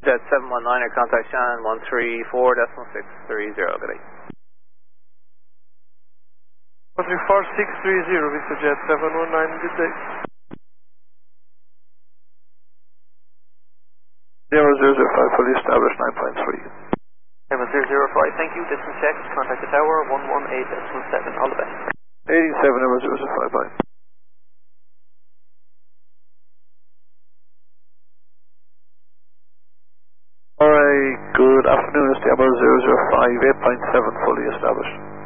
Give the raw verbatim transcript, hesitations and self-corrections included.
Jet seven one nine, your contact Shannon one three four decimal six three zero, good day. one three four six three zero, Victor Jet seven one nine, good day. zero zero zero five, fully established nine point three. zero zero zero five, thank you, distance check, contact the tower one one eight decimal seven, all the best. eighty-seven zero zero zero five, bye. Alright, good afternoon, it's the zero zero five, eight point seven fully established.